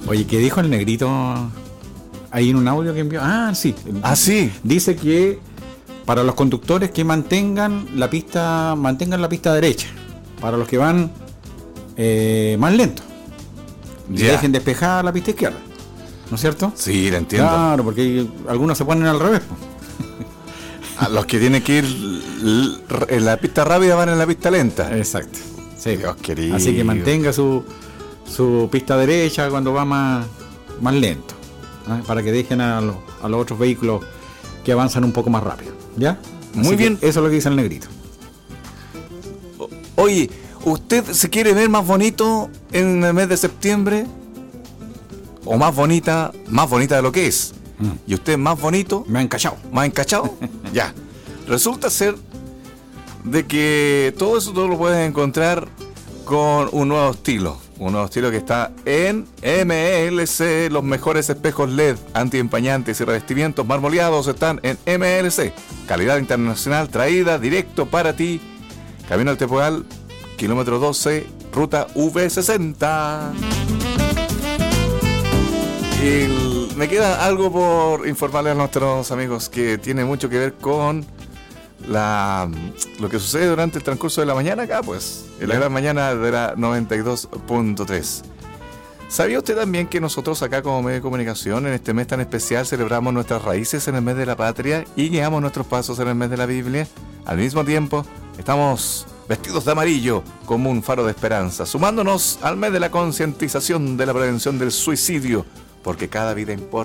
Oye, ¿qué dijo el negrito ahí en un audio que envió? Ah, sí. Ah, sí. Dice que para los conductores que mantengan la pista derecha. Para los que van más lentos. Y dejen despejada la pista izquierda. ¿No es cierto? Sí, lo entiendo. Claro, porque algunos se ponen al revés. A los que tienen que ir en la pista rápida van en la pista lenta. Exacto. Sí. Dios querido. Así que mantenga su pista derecha cuando va más lento, ¿eh? Para que dejen a los otros vehículos que avanzan un poco más rápido. ¿Ya? Muy bien. Eso es lo que dice el negrito. Oye, ¿usted se quiere ver más bonito en el mes de septiembre? ¿O más bonita de lo que es? ¿Y usted más bonito? Me ha encachado. ¿Más encachado? Ya. Resulta ser de que todo eso lo puedes encontrar con un nuevo estilo. Un nuevo estilo que está en MLC. Los mejores espejos LED, antiempañantes y revestimientos marmoleados están en MLC. Calidad internacional traída directo para ti. Camino al Tepual, kilómetro 12, ruta V60. Me queda algo por informarle a nuestros amigos que tiene mucho que ver con lo que sucede durante el transcurso de la mañana acá, pues, en la gran mañana de la 92.3. ¿Sabía usted también que nosotros acá como medio de comunicación en este mes tan especial celebramos nuestras raíces en el mes de la patria y guiamos nuestros pasos en el mes de la Biblia? Al mismo tiempo, estamos vestidos de amarillo como un faro de esperanza, sumándonos al mes de la concientización de la prevención del suicidio, porque cada vida importa.